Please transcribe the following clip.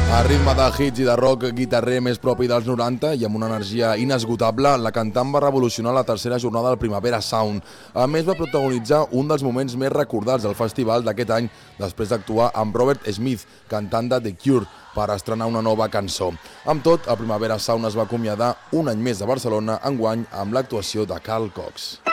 A ritme de hits i de rock guitarrer més propi dels 90 i amb una energia inesgotable, la cantant va revolucionar la tercera jornada del Primavera Sound. A més, va protagonitzar un dels moments més recordats del festival d'aquest any, després d'actuar amb Robert Smith, cantant de The Cure, per estrenar una nova cançó. Amb tot, el Primavera Sound es va acomiadar un any més de Barcelona, enguany amb l'actuació de Carl Cox.